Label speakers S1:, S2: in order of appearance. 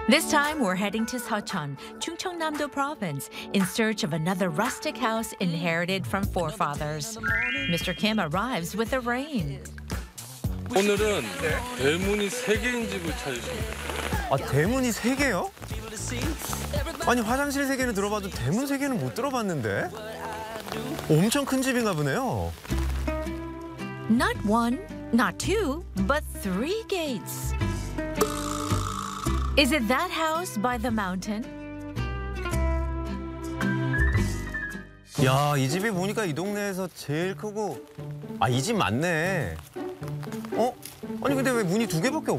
S1: This time we're heading to Seocheon, Chungcheongnam-do Province, in search of another rustic house inherited from forefathers. Mr. Kim arrives with the rain.
S2: 오늘은 대문이 3개인 집을 찾으십니다.
S3: 아, 대문이 3개요? 아니, 화장실 3개는 들어봐도 대문 3개는 못 들어봤는데? 엄청 큰 집인가 보네요.
S1: Not one, not two, but 3 gates. Is it that house by the mountain?
S3: 야, 이 집이 보니까 이 동네에서 제일 크고, 아, 이 집 맞네. 아니, 근데 왜 문이 2개밖에